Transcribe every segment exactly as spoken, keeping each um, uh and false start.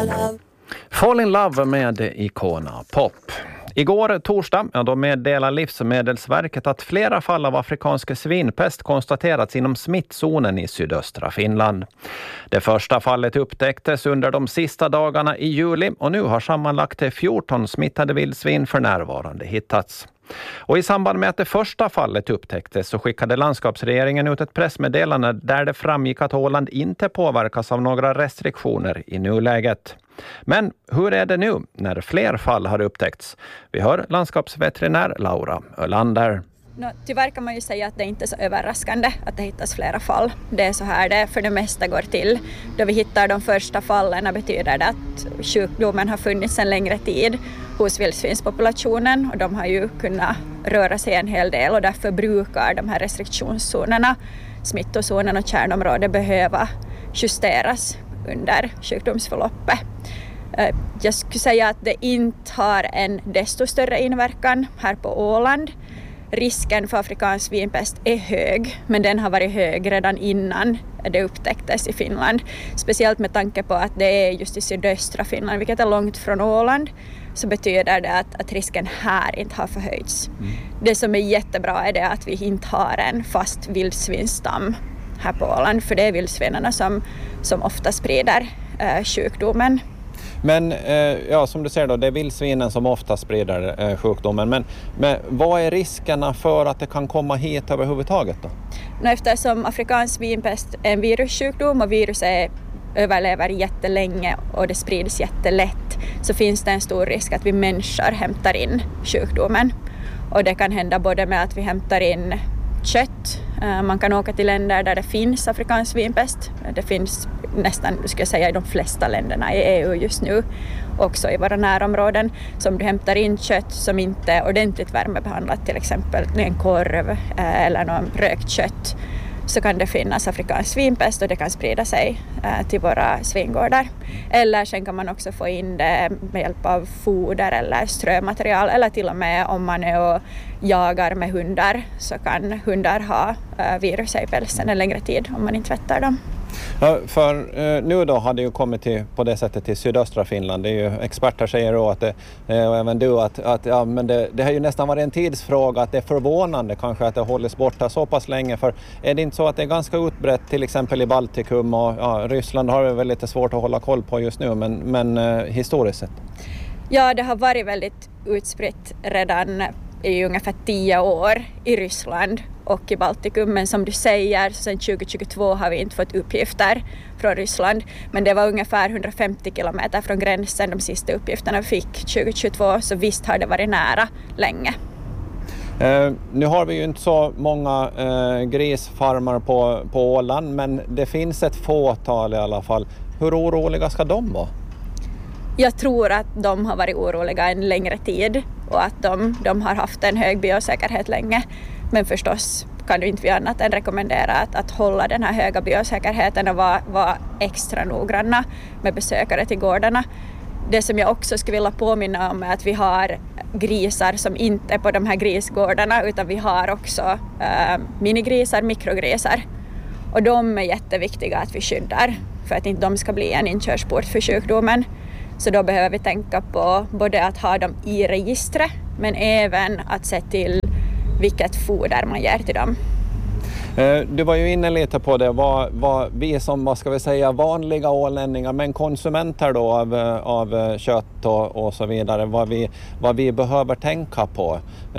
Fall in Love med Icona Pop. Igår torsdag ja, då meddelar Livsmedelsverket att flera fall av afrikansk svinpest konstaterats inom smittzonen i sydöstra Finland. Det första fallet upptäcktes under de sista dagarna i juli och nu har sammanlagt fjorton smittade vildsvin för närvarande hittats. Och i samband med att det första fallet upptäcktes så skickade landskapsregeringen ut ett pressmeddelande där det framgick att Åland inte påverkas av några restriktioner i nuläget. Men hur är det nu när fler fall har upptäckts? Vi hör landskapsveterinär Laura Ölander. No, tyvärr kan man ju säga att det inte är så överraskande att det hittas flera fall. Det är så här det för det mesta går till. Då vi hittar de första fallen betyder det att sjukdomen har funnits en längre tid hos vildsvinspopulationen och de har ju kunnat röra sig en hel del och därför brukar de här restriktionszonerna, smittozonen och kärnområdet behöva justeras under sjukdomsförloppet. Jag skulle säga att det inte har en desto större inverkan här på Åland. Risken för afrikansk svinpest är hög, men den har varit hög redan innan det upptäcktes i Finland. Speciellt med tanke på att det är just i sydöstra Finland, vilket är långt från Åland, så betyder det att, att risken här inte har förhöjts. Mm. Det som är jättebra är det att vi inte har en fast vildsvinstam här på Åland, för det är vildsvinarna som, som ofta sprider eh, sjukdomen. Men eh, ja, som du säger då, det är vildsvinen som ofta sprider eh, sjukdomen. Men, men vad är riskerna för att det kan komma hit överhuvudtaget då? Eftersom afrikansk svinpest är en virussjukdom och viruset överlever jättelänge och det sprids jättelätt, så finns det en stor risk att vi människor hämtar in sjukdomen. Och det kan hända både med att vi hämtar in kött. Man kan åka till länder där det finns afrikansk svinpest. Det finns nästan, ska jag säga, i de flesta länderna i E U just nu. Också i våra närområden. Som du hämtar in kött som inte är ordentligt värmebehandlat, till exempel en korv eller någon rökt kött, så kan det finnas afrikansk svinpest och det kan sprida sig till våra svingårdar. Eller sen kan man också få in det med hjälp av foder eller strömaterial, eller till och med om man är och jagar med hundar så kan hundar ha viruset i pälsen en längre tid om man inte tvättar dem. Ja, för eh, nu då har det ju kommit till, på det sättet till sydöstra Finland. Det är ju, experter säger då att det, eh, och även du att, att ja, men det, det har ju nästan varit en tidsfråga, att det är förvånande kanske att det hålls borta så pass länge. För är det inte så att det är ganska utbrett till exempel i Baltikum och ja, Ryssland har det väl lite svårt att hålla koll på just nu, men, men eh, historiskt sett? Ja, det har varit väldigt utspritt redan i ungefär tio år i Ryssland och i Baltikum, men som du säger så sedan tjugo tjugotvå har vi inte fått uppgifter från Ryssland, men det var ungefär hundrafemtio kilometer från gränsen de sista uppgifterna vi fick tjugo tjugotvå, så visst har det varit nära länge. Eh, nu har vi ju inte så många eh, grisfarmar på, på Åland, men det finns ett fåtal i alla fall. Hur oroliga ska de vara? Jag tror att de har varit oroliga en längre tid och att de, de har haft en hög biosäkerhet länge. Men förstås kan du inte vi annat än rekommendera att, att hålla den här höga biosäkerheten och vara, vara extra noggranna med besökare till gårdarna. Det som jag också skulle vilja påminna om är att vi har grisar som inte är på de här grisgårdarna, utan vi har också äh, minigrisar, mikrogrisar. Och de är jätteviktiga att vi skyddar för att inte de ska bli en inkörsport för sjukdomen. Så då behöver vi tänka på både att ha dem i registret, men även att se till vilket foder man ger till dem. Du var ju inne lite på det, vad, vad vi som, vad ska vi säga, vanliga ålänningar, men konsumenter då av, av kött och, och så vidare, vad vi, vad vi behöver tänka på.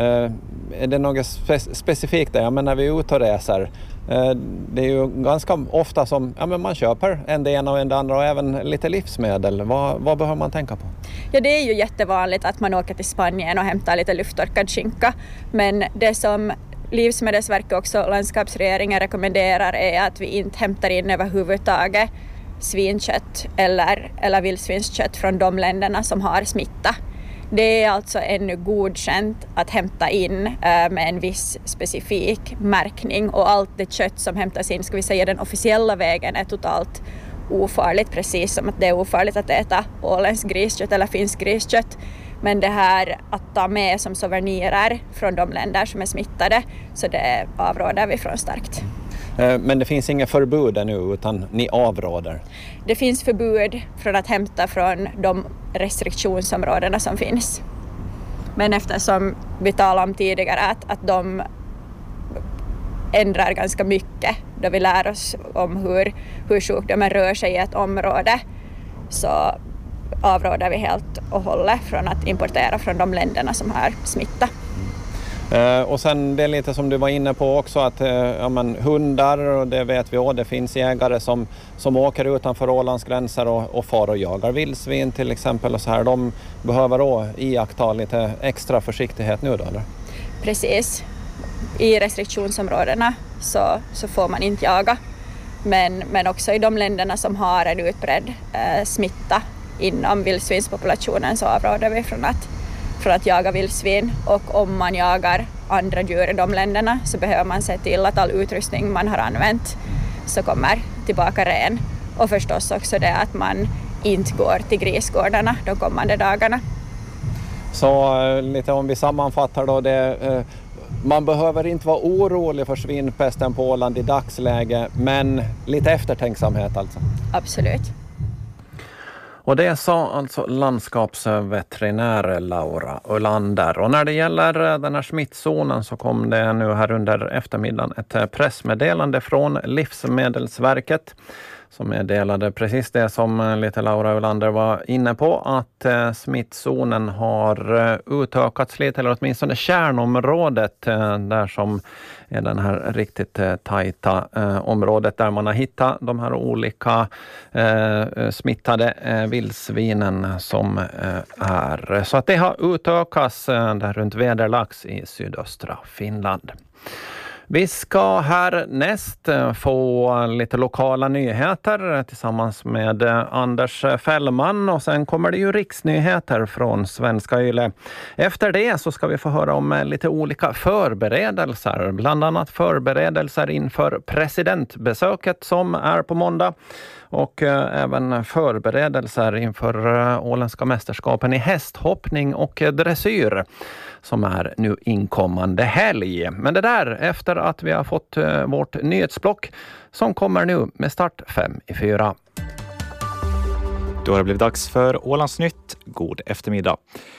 Är det något spe- specifikt där? Jag menar, när vi är ute och reser, det är ju ganska ofta som ja, men man köper en det ena och en det andra och även lite livsmedel. Vad, vad behöver man tänka på? Ja, det är ju jättevanligt att man åker till Spanien och hämtar lite lufttorkad skinka, men det som Livsmedelsverket och också landskapsregeringen rekommenderar är att vi inte hämtar in överhuvudtaget svinkött eller, eller vildsvinskött från de länderna som har smitta. Det är alltså ännu godkänt att hämta in äh, med en viss specifik märkning, och allt det kött som hämtas in, ska vi säga den officiella vägen, är totalt ofarligt, precis som att det är ofarligt att äta åländsk griskött eller finsk griskött. Men det här att ta med som souvenirer från de länder som är smittade, så det avråder vi från starkt. Men det finns inga förbud ännu utan ni avråder? Det finns förbud från att hämta från de restriktionsområdena som finns. Men eftersom vi talade om tidigare att, att de ändrar ganska mycket då vi lär oss om hur, hur sjukdomen rör sig i ett område, så avråder vi helt och hållet från att importera från de länderna som har smitta. Uh, och sen det är lite som du var inne på också att uh, ja, men, hundar, och det vet vi också, det finns jägare som, som åker utanför Ålands gränser och, och far och jagar vildsvin till exempel och så här. De behöver då iaktta lite extra försiktighet nu då, eller? Precis. I restriktionsområdena så, så får man inte jaga. Men, men också i de länderna som har en utbredd eh, smitta inom vildsvinspopulationen så avråder vi från att, från att jaga vildsvin. Och om man jagar andra djur i de länderna så behöver man se till att all utrustning man har använt så kommer tillbaka ren. Och förstås också det att man inte går till grisgårdarna de kommande dagarna. Så lite om vi sammanfattar då det... Eh, Man behöver inte vara orolig för svinpesten på Åland i dagsläge, men lite eftertänksamhet alltså. Absolut. Och det sa alltså landskapsveterinär Laura Ölander. Och när det gäller den här smittzonen så kom det nu här under eftermiddagen ett pressmeddelande från Livsmedelsverket som meddelade precis det som lite Laura Ölander var inne på, att eh, smittzonen har eh, utökats lite, eller åtminstone kärnområdet eh, där som är den här riktigt eh, tajta eh, området där man har hittat de här olika eh, smittade eh, vildsvinen som eh, är. Så att det har utökats eh, där runt Väderlax i sydöstra Finland. Vi ska härnäst få lite lokala nyheter tillsammans med Anders Fällman och sen kommer det ju riksnyheter från Svenska Yle. Efter det så ska vi få höra om lite olika förberedelser, bland annat förberedelser inför presidentbesöket som är på måndag och även förberedelser inför åländska mästerskapen i hästhoppning och dressyr som är nu inkommande helg. Men det där efter att vi har fått vårt nyhetsblock som kommer nu med start fem i fyra. Då har det blivit dags för Ålandsnytt. God eftermiddag.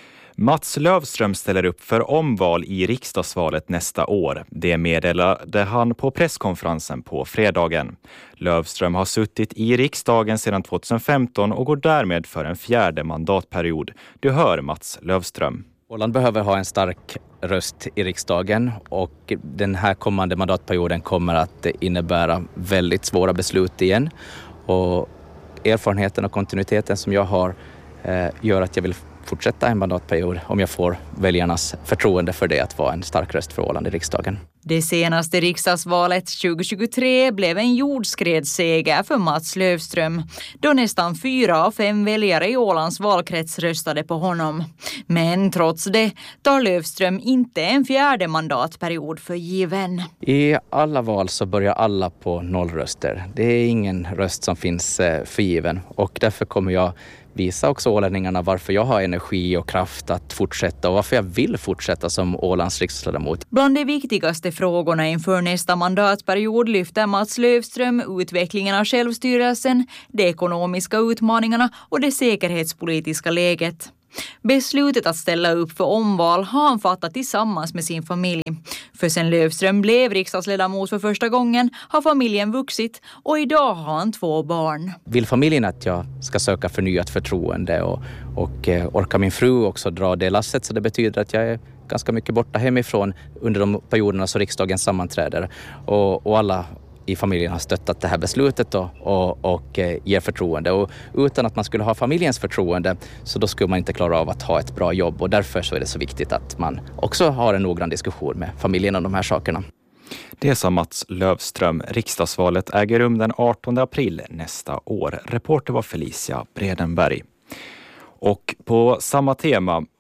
Mats Lövström ställer upp för omval i riksdagsvalet nästa år. Det meddelade han på presskonferensen på fredagen. Lövström har suttit i riksdagen sedan tjugohundrafemton och går därmed för en fjärde mandatperiod. Du hör Mats Lövström. Åland behöver ha en stark röst i riksdagen och den här kommande mandatperioden kommer att innebära väldigt svåra beslut igen. Och erfarenheten och kontinuiteten som jag har eh, gör att jag vill fortsätta en mandatperiod om jag får väljarnas förtroende för det att vara en stark röst för Åland i riksdagen. Det senaste riksdagsvalet tjugohundratjugotre blev en jordskredsseger för Mats Lövström, då nästan fyra av fem väljare i Ålands valkrets röstade på honom. Men trots det tar Lövström inte en fjärde mandatperiod för given. I alla val så börjar alla på nollröster. Det är ingen röst som finns för given och därför kommer jag visa också ålänningarna varför jag har energi och kraft att fortsätta och varför jag vill fortsätta som Ålands riksdagsledamot. Bland de viktigaste frågorna inför nästa mandatperiod lyfter Mats Lövström utvecklingen av självstyrelsen, de ekonomiska utmaningarna och det säkerhetspolitiska läget. Beslutet att ställa upp för omval har han fattat tillsammans med sin familj. För sen Lövström blev riksdagsledamot för första gången har familjen vuxit och idag har han två barn. Vill familjen att jag ska söka förnyat förtroende och, och eh, orkar min fru också dra det lasset, så det betyder att jag är ganska mycket borta hemifrån under de perioderna så riksdagen sammanträder och, och alla i familjen har stöttat det här beslutet och, och, och eh, ger förtroende. Och utan att man skulle ha familjens förtroende så då skulle man inte klara av att ha ett bra jobb. Och därför så är det så viktigt att man också har en noggrann diskussion med familjen om de här sakerna. Det sa Mats Lövström. Riksdagsvalet äger rum den artonde april nästa år. Reporter var Felicia Bredenberg. Och på samma tema,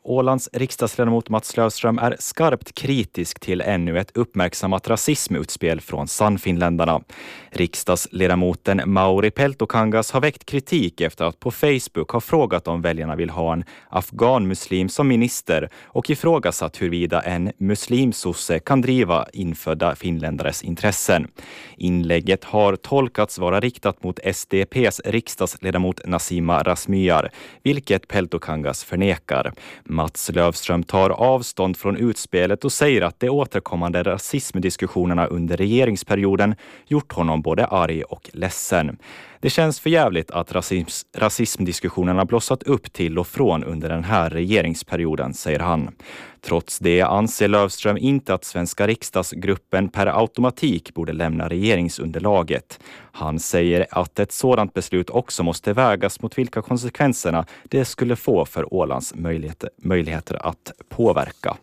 Ålands riksdagsledamot Mats Lövström är skarpt kritisk till ännu ett uppmärksammat rasismutspel från Sannfinländarna. Riksdagsledamoten Mauri Peltokangas har väckt kritik efter att på Facebook ha frågat om väljarna vill ha en afghan-muslim som minister och ifrågasatt huruvida en muslimsosse kan driva infödda finländares intressen. Inlägget har tolkats vara riktat mot S D P:s riksdagsledamot Nasima Razmyar, vilket Peltokangas förnekar. Mats Lövström tar avstånd från utspelet och säger att de återkommande rasismdiskussionerna under regeringsperioden gjort honom både arg och ledsen. Det känns förjävligt att rasism, rasismdiskussionerna blossat upp till och från under den här regeringsperioden, säger han. Trots det anser Lövström inte att svenska riksdagsgruppen per automatik borde lämna regeringsunderlaget. Han säger att ett sådant beslut också måste vägas mot vilka konsekvenserna det skulle få för Ålands möjligheter, möjligheter att påverka.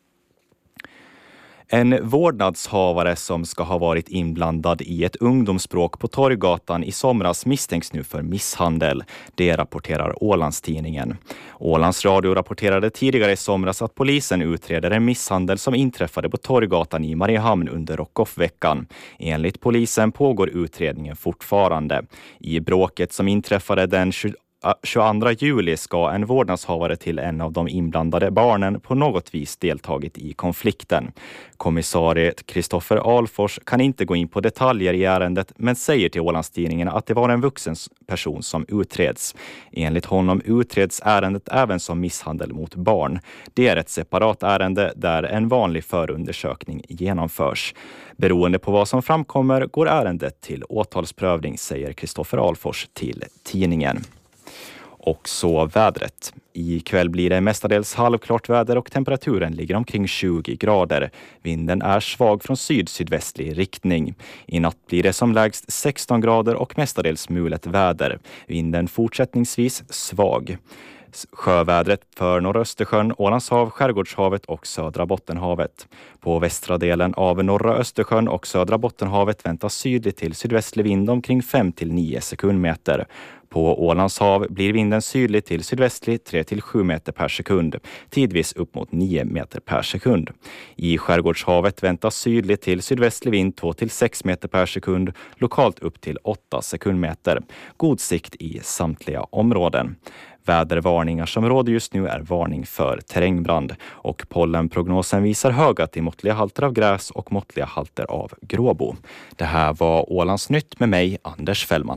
En vårdnadshavare som ska ha varit inblandad i ett ungdomsbråk på Torggatan i somras misstänks nu för misshandel. Det rapporterar Ålandstidningen. Ålands Radio rapporterade tidigare i somras att polisen utreder en misshandel som inträffade på Torggatan i Mariehamn under Rockoff-veckan. Enligt polisen pågår utredningen fortfarande. I bråket som inträffade den tjugoandra juli ska en vårdnadshavare till en av de inblandade barnen på något vis deltagit i konflikten. Kommissariet Kristoffer Alfors kan inte gå in på detaljer i ärendet men säger till Ålandstidningen att det var en vuxen person som utreds. Enligt honom utreds ärendet även som misshandel mot barn. Det är ett separat ärende där en vanlig förundersökning genomförs. Beroende på vad som framkommer går ärendet till åtalsprövning, säger Kristoffer Alfors till tidningen. Och så vädret. Ikväll blir det mestadels halvklart väder och temperaturen ligger omkring tjugo grader. Vinden är svag från syd-sydvästlig riktning. I natt blir det som lägst sexton grader och mestadels mulet väder. Vinden fortsättningsvis svag. Sjövädret för norra Östersjön, Ålandshav, Skärgårdshavet och södra Bottenhavet. På västra delen av norra Östersjön och södra Bottenhavet väntas sydlig till sydvästlig vind omkring fem till nio sekundmeter. På Ålandshav blir vinden sydlig till sydvästlig tre till sju meter per sekund, tidvis upp mot nio meter per sekund. I Skärgårdshavet väntas sydlig till sydvästlig vind två till sex meter per sekund, lokalt upp till åtta sekundmeter. God sikt i samtliga områden. Vädervarningar som råder just nu är varning för terrängbrand och pollenprognosen visar höga till måttliga halter av gräs och måttliga halter av gråbo. Det här var Ålands nytt med mig, Anders Fällman.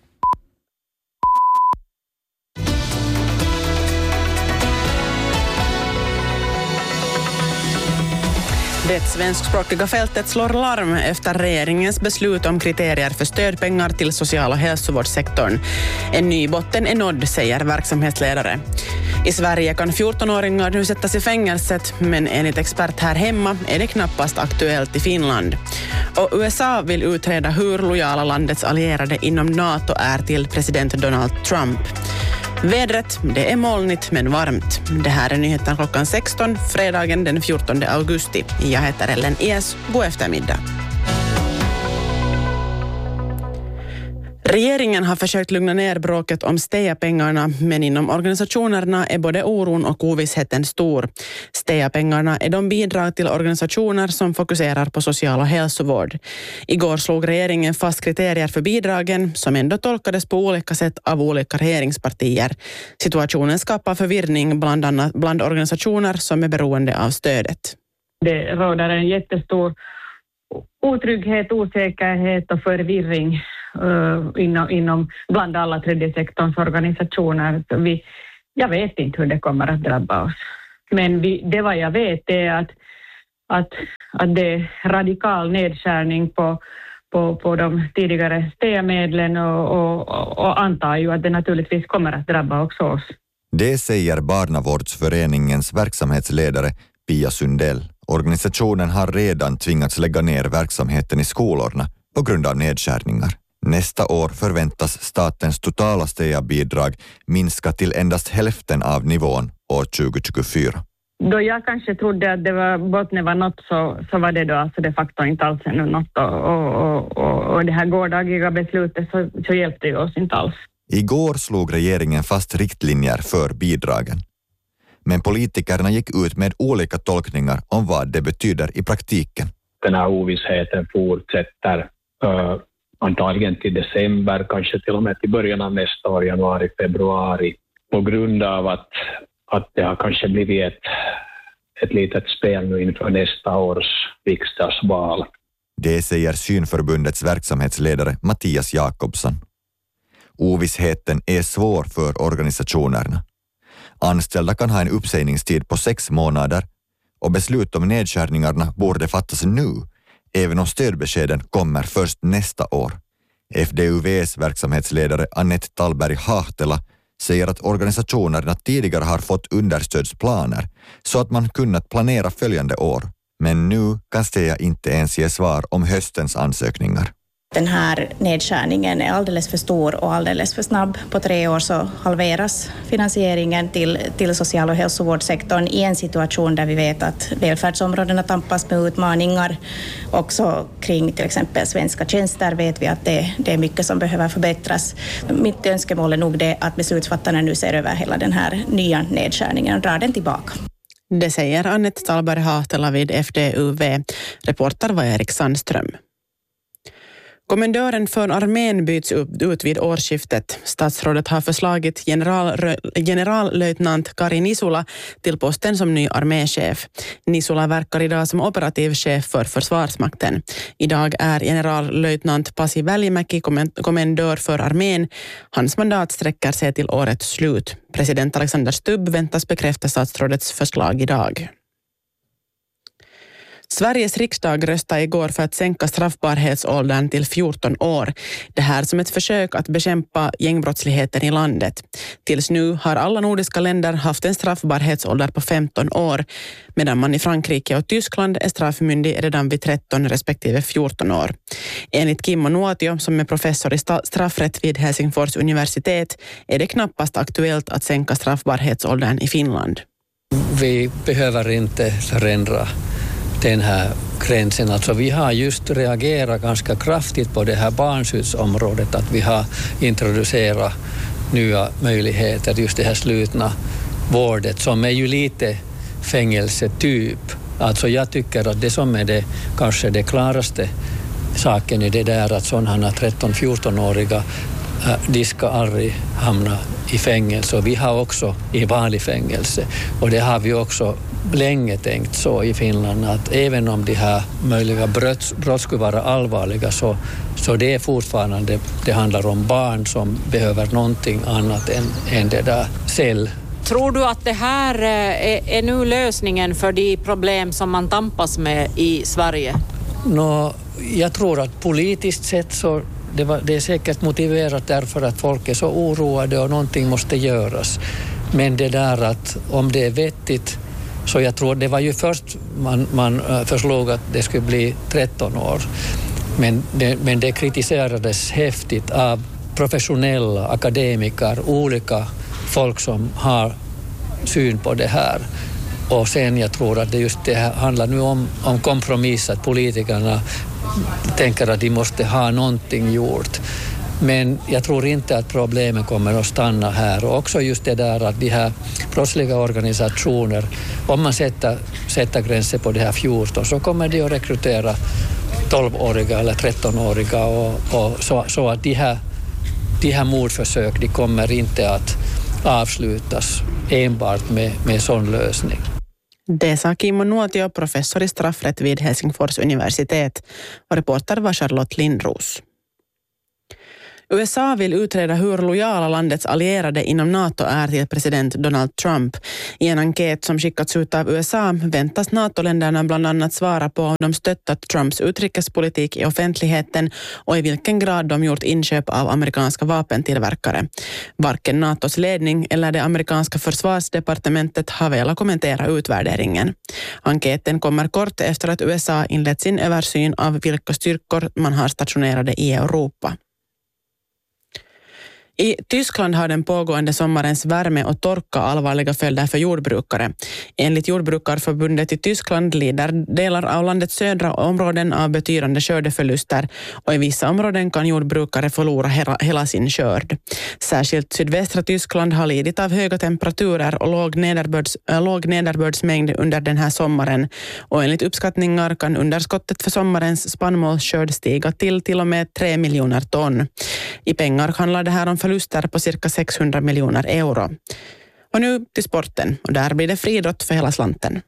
Det svenskspråkiga fältet slår larm efter regeringens beslut om kriterier för stödpengar till social- och hälsovårdssektorn. En ny botten är nådd, säger verksamhetsledare. I Sverige kan fjortonåringar nu sättas i fängelset, men enligt expert här hemma är det knappast aktuellt i Finland. Och U S A vill utreda hur lojala landets allierade inom NATO är till president Donald Trump. Vädret, det är molnigt men varmt. Det här är nyheten klockan sexton, fredagen den fjortonde augusti. Jag heter Ellen Es. God eftermiddag. Regeringen har försökt lugna ner bråket om STEA-pengarna, men inom organisationerna är både oron och ovissheten stor. STEA-pengarna är de bidrag till organisationer som fokuserar på social- och hälsovård. Igår slog regeringen fast kriterier för bidragen som ändå tolkades på olika sätt av olika regeringspartier. Situationen skapar förvirring bland annat bland organisationer som är beroende av stödet. Det råder en jättestor otrygghet, osäkerhet och förvirring uh, inom, inom bland alla tredje sektorns organisationer. Vi, jag vet inte hur det kommer att drabba oss. Men vi, det vad jag vet är att, att, att det är radikal nedskärning på, på, på de tidigare STEA-medlen och, och, och antar ju att det naturligtvis kommer att drabba också oss. Det säger Barnavårdsföreningens verksamhetsledare Pia Sundell. Organisationen har redan tvingats lägga ner verksamheten i skolorna på grund av nedskärningar. Nästa år förväntas statens totala STEA-bidrag minska till endast hälften av nivån år tjugo tjugofyra. Då jag kanske trodde att det var botten var något så, så var det då alltså de facto inte alls ännu något och, och, och, och det här gårdagliga beslutet så, så hjälpte ju oss inte alls. Igår slog regeringen fast riktlinjer för bidragen. men politikerna gick ut med olika tolkningar om vad det betyder i praktiken. Den här ovissheten fortsätter uh, antagligen till december, kanske till och med till början av nästa år, januari, februari, på grund av att, att det har kanske blivit ett, ett litet spel nu inför nästa års riksdagsval. Det säger Synförbundets verksamhetsledare Mattias Jakobsson. Ovissheten är svår för organisationerna. Anställda kan ha en uppsägningstid på sex månader och beslut om nedskärningarna borde fattas nu, även om stödbeskeden kommer först nästa år. F D U V:s verksamhetsledare Annette Tallberg-Hahtela säger att organisationerna tidigare har fått understödsplaner så att man kunnat planera följande år. Men nu kan Stea inte ens ge svar om höstens ansökningar. Den här nedskärningen är alldeles för stor och alldeles för snabb. På tre år så halveras finansieringen till, till social- och hälsovårdssektorn i en situation där vi vet att välfärdsområdena tampas med utmaningar. Också kring till exempel svenska tjänster vet vi att det, det är mycket som behöver förbättras. Mitt önskemål är nog det att beslutsfattarna nu ser över hela den här nya nedskärningen och drar den tillbaka. Det säger Annette Tallberg-Hahtela vid F D U V. Reporter var Erik Sandström. Kommendören för armén byts ut vid årsskiftet. Statsrådet har förslagit general, generallöjtnant Kari Nisula till posten som ny arméchef. Nisula verkar idag som operativ chef för Försvarsmakten. Idag är generallöjtnant Pasi Välimäki kommendör för armén. Hans mandat sträcker sig till årets slut. President Alexander Stubb väntas bekräfta statsrådets förslag idag. Sveriges riksdag röstade igår för att sänka straffbarhetsåldern till fjorton år. Det här som ett försök att bekämpa gängbrottsligheten i landet. Tills nu har alla nordiska länder haft en straffbarhetsålder på femton år, medan man i Frankrike och Tyskland är straffmyndig redan vid tretton respektive fjorton år. Enligt Kimmo Nuotio, som är professor i straffrätt vid Helsingfors universitet, är det knappast aktuellt att sänka straffbarhetsåldern i Finland. Vi behöver inte förändra den här gränsen. Alltså vi har just reagerat ganska kraftigt på det här barnskyddsområdet, att vi har introducerat nya möjligheter, just det här slutna vårdet som är ju lite fängelsetyp. Alltså jag tycker att det som är det kanske det klaraste saken är det där att sådana tretton-fjorton-åriga de ska aldrig hamna i fängelse, och vi har också i vanlig fängelse, och det har vi också länge tänkt så i Finland, att även om de här möjliga brott, brott skulle vara allvarliga, så, så det är fortfarande, det handlar om barn som behöver någonting annat än, än det där cell. Tror du att det här är, är nu lösningen för de problem som man tampas med i Sverige? Nå, jag tror att politiskt sett så Det, var, det är säkert motiverat därför att folk är så oroade och någonting måste göras. Men det där att om det är vettigt, så jag tror det var ju först man, man förslog att det skulle bli tretton år. Men det, men det kritiserades häftigt av professionella akademiker, olika folk som har syn på det här. Och sen jag tror att det just det här handlar nu om, om kompromiss, att politikerna tänker att de måste ha någonting gjort. Men jag tror inte att problemen kommer att stanna här. Och också just det där att de här brottsliga organisationer, om man sätter, sätter gränser på det här fjorton, så kommer de att rekrytera tolv-åriga eller tretton-åriga, och, och så, så att de här, de här mordförsök, de kommer inte att avslutas enbart med, med sån lösning. Det sa Kimmo Nuotio, professor i straffrätt vid Helsingfors universitet, och reporter var Charlotte Lindros. U S A vill utreda hur lojala landets allierade inom NATO är till president Donald Trump. I en enkät som skickats ut av U S A väntas NATO-länderna bland annat svara på om de stöttat Trumps utrikespolitik i offentligheten och i vilken grad de gjort inköp av amerikanska vapentillverkare. Varken NATOs ledning eller det amerikanska försvarsdepartementet har velat kommentera utvärderingen. Enkäten kommer kort efter att U S A inlett sin översyn av vilka styrkor man har stationerade i Europa. I Tyskland har den pågående sommarens värme och torka allvarliga följder för jordbrukare. Enligt Jordbrukarförbundet i Tyskland lider delar av landets södra områden av betydande skördeförluster och i vissa områden kan jordbrukare förlora hela, hela sin skörd. Särskilt sydvästra Tyskland har lidit av höga temperaturer och låg, nederbörds, äh, låg nederbördsmängd under den här sommaren och enligt uppskattningar kan underskottet för sommarens spannmålsskörd stiga till till och med tre miljoner ton. I pengar handlar det här om förluster på cirka sexhundra miljoner euro. Och nu till sporten, och där blir det friidrott för hela slanten.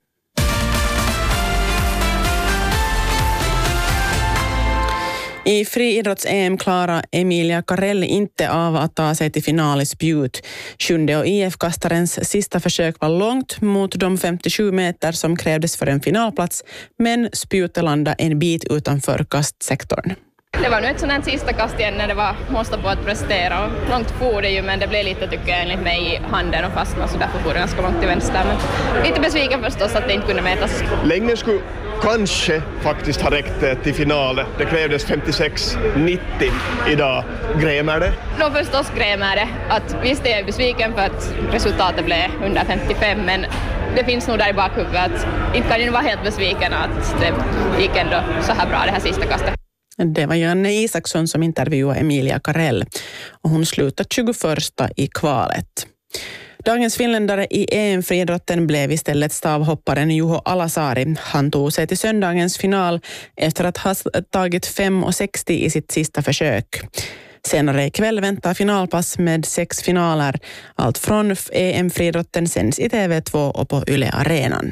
I friidrotts-E M klarar Emilia Carell inte av att ta sig till final i spjut. Sjunde och I F-kastarens sista försök var långt mot de femtiosju meter som krävdes för en finalplats, men spjutet landade en bit utanför kastsektorn. Det var nu ett sådant sista kast igen när det var måste på att prestera. Och långt for det ju, men det blev lite tycker jag enligt mig i handen och fastnade, så därför for det ganska långt till vänster. Men lite besviken förstås att det inte kunde mätas. Längden skulle kanske faktiskt ha räckt till finalen. Det krävdes femtiosex nittio idag. Grämer det? Nå förstås grämer det. Att visst är jag besviken för att resultatet blev under femtiofem, men det finns nog där i bakhuvudet att inte kan ju vara helt besviken att det gick ändå så här bra det här sista kastet. Det var Janne Isaksson som intervjuade Emilia Carell och hon slutade tjugoförsta i kvalet. Dagens finländare i E M-friidrotten blev istället stavhopparen Juho Alasari. Han tog sig till söndagens final efter att ha tagit fem sextio i sitt sista försök. Senare ikväll väntar finalpass med sex finaler. Allt från E M-friidrotten sänds i T V två och på Yle Arenan.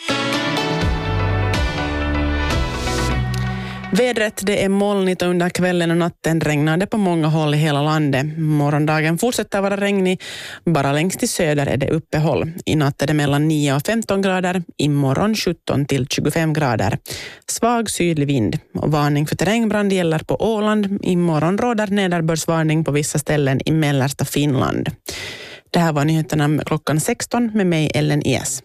Vädret, det är molnigt och under kvällen och natten regnar det på många håll i hela landet. Morgondagen fortsätter vara regnig, bara längst till söder är det uppehåll. I natt är det mellan nio och femton grader, imorgon sjutton till tjugofem grader. Svag sydlig vind och varning för terrängbrand gäller på Åland. Imorgon råder nederbördsvarning på vissa ställen i mellersta Finland. Det här var nyheterna klockan sexton med mig Ellen Ies.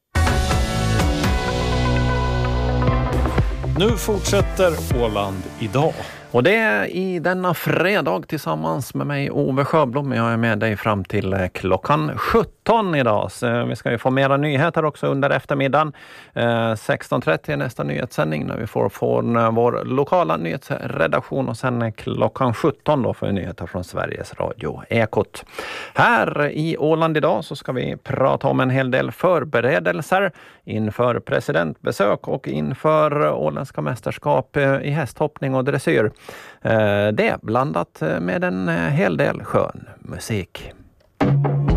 Nu fortsätter Åland idag. Och det är i denna fredag tillsammans med mig Ove Sjöblom. Jag är med dig fram till klockan sjutton idag. Så vi ska ju få mera nyheter också under eftermiddagen. sexton trettio är nästa nyhetssändning när vi får från vår lokala nyhetsredaktion. Och sen klockan sjutton då får vi nyheter från Sveriges Radio Ekot. Här i Åland idag så ska vi prata om en hel del förberedelser inför presidentbesök och inför åländska mästerskap i hästhoppning och dressyr. Det blandat med en hel del skön musik.